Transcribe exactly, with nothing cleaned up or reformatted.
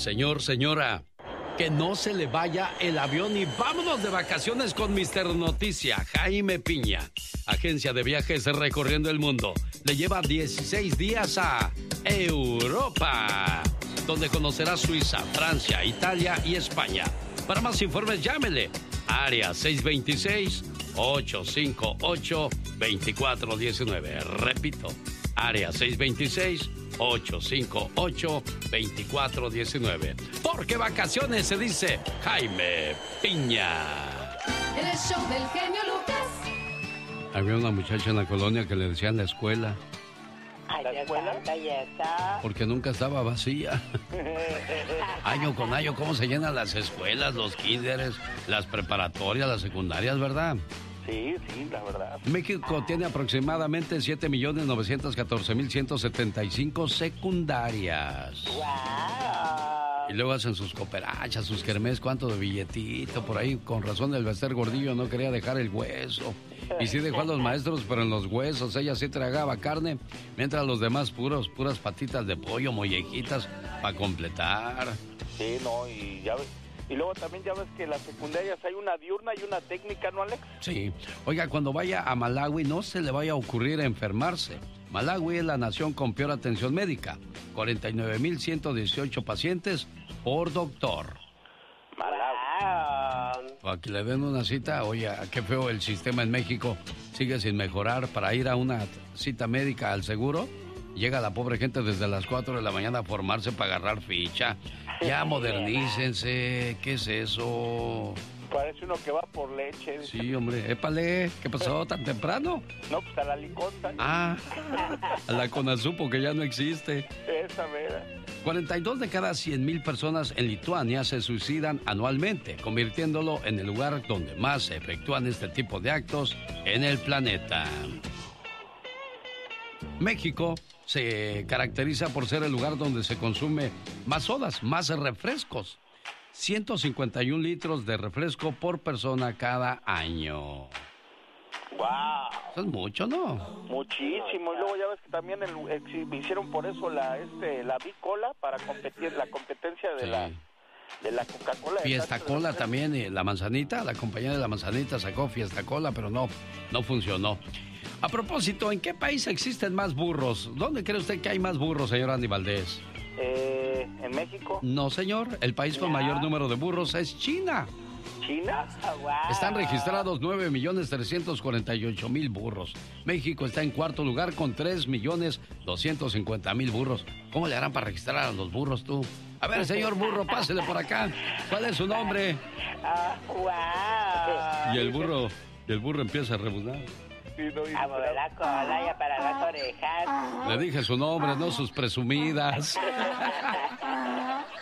Señor, señora, que no se le vaya el avión y vámonos de vacaciones con mister Noticia, Jaime Piña. Agencia de viajes recorriendo el mundo. Le lleva dieciséis días a Europa, donde conocerá Suiza, Francia, Italia y España. Para más informes, llámele. Área seis dos seis, ocho cinco ocho, dos cuatro uno nueve. Repito, área seis dos seis, ocho cinco ocho, dos cuatro uno nueve. Porque vacaciones se dice Jaime Piña. En el show del genio Lucas. Había una muchacha en la colonia que le decían la escuela. ¿La escuela? Porque nunca estaba vacía. Año con año, ¿cómo se llenan las escuelas, los kinderes, las preparatorias, las secundarias, verdad? Sí, sí, la verdad. México tiene aproximadamente siete millones novecientos catorce mil ciento setenta y cinco secundarias. ¡Wow! Y luego hacen sus cooperachas, sus kermés, cuánto de billetito. Por ahí, con razón, el Bester Gordillo no quería dejar el hueso. Y sí dejó a los maestros, pero en los huesos ella sí tragaba carne, mientras los demás puros, puras patitas de pollo, mollejitas, para completar. Sí, no, y ya ves. Y luego también ya ves que en las secundarias hay una diurna y una técnica, ¿no, Alex? Sí. Oiga, cuando vaya a Malawi no se le vaya a ocurrir enfermarse. Malawi es la nación con peor atención médica. cuarenta y nueve mil ciento dieciocho pacientes por doctor. Malawi. Para que le den una cita, oye, qué feo el sistema en México. Sigue sin mejorar. Para ir a una cita médica al seguro, llega la pobre gente desde las cuatro de la mañana a formarse para agarrar ficha. Ya modernícense. ¿Qué es eso? Parece uno que va por leche. Sí, hombre. Épale, ¿qué pasó tan temprano? No, pues a la liconza. Ah, a la Conasupo, que ya no existe. Esa vera. cuarenta y dos de cada cien mil personas en Lituania se suicidan anualmente, convirtiéndolo en el lugar donde más se efectúan este tipo de actos en el planeta. México se caracteriza por ser el lugar donde se consume más sodas, más refrescos. ciento cincuenta y un litros de refresco por persona cada año. ¡Wow! Eso es mucho, ¿no? Muchísimo. Y luego ya ves que también el, el, hicieron por eso la este la Bicola para competir, la competencia de sí. la de la Coca-Cola. Fiesta Cola también, y la manzanita, la compañía de la manzanita sacó Fiesta Cola, pero no, no funcionó. A propósito, ¿en qué país existen más burros? ¿Dónde cree usted que hay más burros, señor Andy Valdés? Eh, ¿En México? No, señor. El país con mayor número de burros es China. ¿China? Oh, wow. Están registrados nueve millones trescientos cuarenta y ocho mil burros. México está en cuarto lugar con tres millones doscientos cincuenta mil burros. ¿Cómo le harán para registrar a los burros tú? A ver, señor burro, pásele por acá. ¿Cuál es su nombre? Oh, wow. Y el burro, y el burro empieza a rebuznar. Sí, no, a mover la cola y a parar las orejas. Le dije su nombre, no sus presumidas.